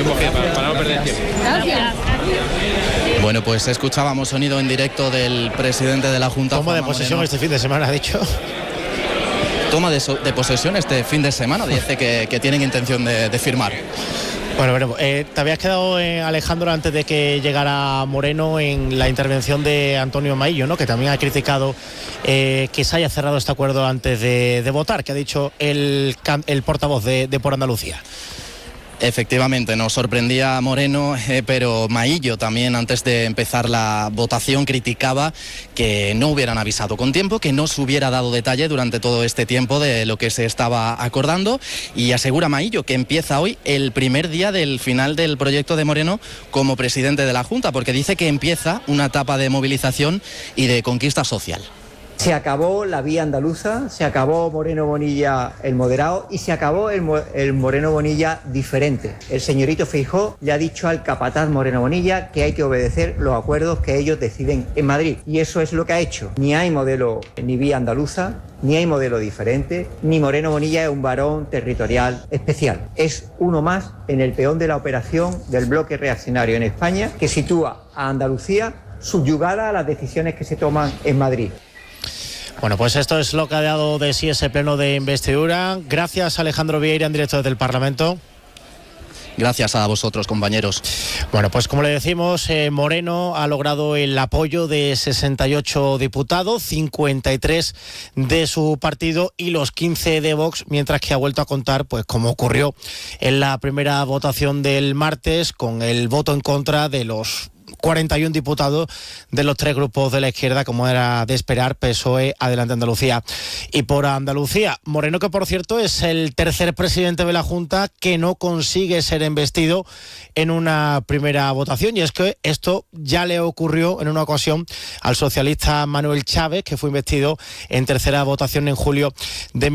para no perder tiempo. Gracias. Bueno, pues escuchábamos sonido en directo del presidente de la Junta. Toma de posesión Moreno. Este fin de semana, ha dicho. Toma de posesión este fin de semana, dice que tienen intención de firmar. Bueno, veremos. Te habías quedado, Alejandro, antes de que llegara Moreno, en la intervención de Antonio Maillo, ¿no? Que también ha criticado que se haya cerrado este acuerdo antes de votar, que ha dicho el portavoz de Por Andalucía. Efectivamente, nos sorprendía Moreno, pero Maillo también, antes de empezar la votación, criticaba que no hubieran avisado con tiempo, que no se hubiera dado detalle durante todo este tiempo de lo que se estaba acordando, y asegura Maillo que empieza hoy el primer día del final del proyecto de Moreno como presidente de la Junta, porque dice que empieza una etapa de movilización y de conquista social. Se acabó la vía andaluza, se acabó Moreno Bonilla el moderado y se acabó el Moreno Bonilla diferente. El señorito Feijóo le ha dicho al capataz Moreno Bonilla que hay que obedecer los acuerdos que ellos deciden en Madrid. Y eso es lo que ha hecho. Ni hay modelo ni vía andaluza, ni hay modelo diferente, ni Moreno Bonilla es un varón territorial especial. Es uno más en el peón de la operación del bloque reaccionario en España, que sitúa a Andalucía subyugada a las decisiones que se toman en Madrid. Bueno, pues esto es lo que ha dado de sí ese pleno de investidura. Gracias, Alejandro Vieira, en directo desde el Parlamento. Gracias a vosotros, compañeros. Bueno, pues como le decimos, Moreno ha logrado el apoyo de 68 diputados, 53 de su partido y los 15 de Vox, mientras que ha vuelto a contar, pues como ocurrió en la primera votación del martes, con el voto en contra de los 41 diputados de los tres grupos de la izquierda, como era de esperar, PSOE, Adelante Andalucía y Por Andalucía. Moreno, que por cierto es el tercer presidente de la Junta que no consigue ser embestido en una primera votación, y es que esto ya le ocurrió en una ocasión al socialista Manuel Chávez, que fue investido en tercera votación en julio de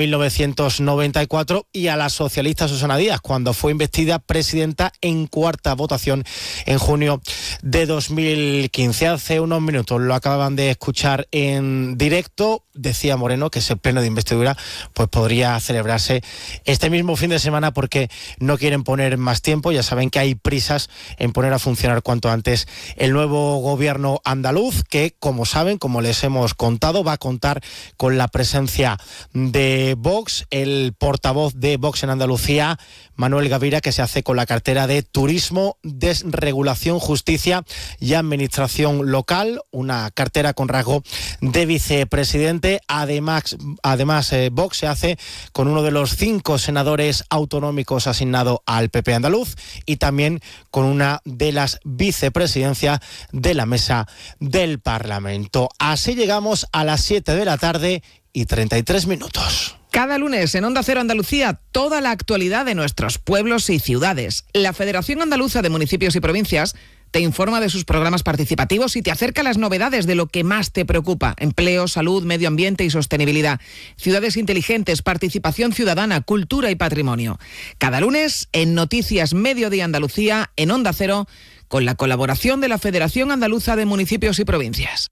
1994, y a la socialista Susana Díaz, cuando fue investida presidenta en cuarta votación en junio de 2015. Hace unos minutos lo acababan de escuchar en directo. Decía Moreno que ese pleno de investidura pues podría celebrarse este mismo fin de semana, porque no quieren poner más tiempo. Ya saben que hay prisas en poner a funcionar cuanto antes el nuevo gobierno andaluz, que, como saben, como les hemos contado, va a contar con la presencia de Vox. El portavoz de Vox en Andalucía, Manuel Gavira, que se hace con la cartera de Turismo, Desregulación, Justicia y Administración Local, una cartera con rasgo de vicepresidente. Además, Vox se hace con uno de los 5 senadores autonómicos asignado al PP andaluz, y también con una de las vicepresidencias de la mesa del Parlamento. Así llegamos a las 7 de la tarde y 33 minutos. Cada lunes en Onda Cero Andalucía, toda la actualidad de nuestros pueblos y ciudades. La Federación Andaluza de Municipios y Provincias te informa de sus programas participativos y te acerca las novedades de lo que más te preocupa: empleo, salud, medio ambiente y sostenibilidad, ciudades inteligentes, participación ciudadana, cultura y patrimonio. Cada lunes en Noticias Mediodía Andalucía, en Onda Cero, con la colaboración de la Federación Andaluza de Municipios y Provincias.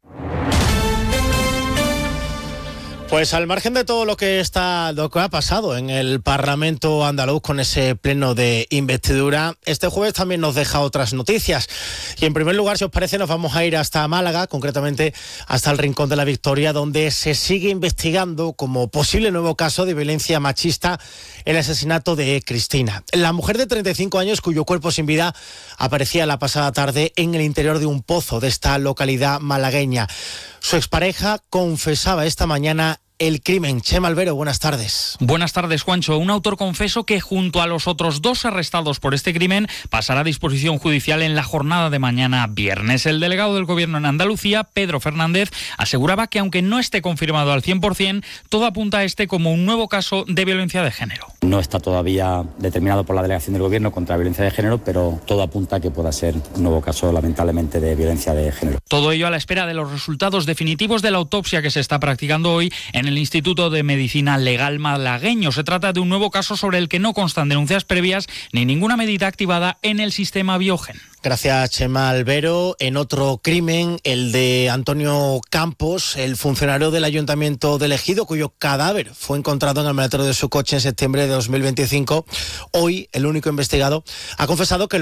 Pues al margen de todo lo que ha pasado en el Parlamento andaluz con ese pleno de investidura, este jueves también nos deja otras noticias. Y en primer lugar, si os parece, nos vamos a ir hasta Málaga, concretamente hasta el Rincón de la Victoria, donde se sigue investigando como posible nuevo caso de violencia machista el asesinato de Cristina, la mujer de 35 años cuyo cuerpo sin vida aparecía la pasada tarde en el interior de un pozo de esta localidad malagueña. Su expareja confesaba esta mañana el crimen. Chema Albero, buenas tardes. Buenas tardes, Juancho. Un autor confeso que junto a los otros 2 arrestados por este crimen pasará a disposición judicial en la jornada de mañana viernes. El delegado del Gobierno en Andalucía, Pedro Fernández, aseguraba que aunque no esté confirmado al 100%, todo apunta a este como un nuevo caso de violencia de género. No está todavía determinado por la delegación del Gobierno contra la violencia de género, pero todo apunta a que pueda ser un nuevo caso, lamentablemente, de violencia de género. Todo ello a la espera de los resultados definitivos de la autopsia que se está practicando hoy en el Instituto de Medicina Legal malagueño. Se trata de un nuevo caso sobre el que no constan denuncias previas ni ninguna medida activada en el sistema Biogen. Gracias, Chema Albero. En otro crimen, el de Antonio Campos, el funcionario del Ayuntamiento de Ejido, cuyo cadáver fue encontrado en el maletero de su coche en septiembre de 2025. Hoy, el único investigado ha confesado que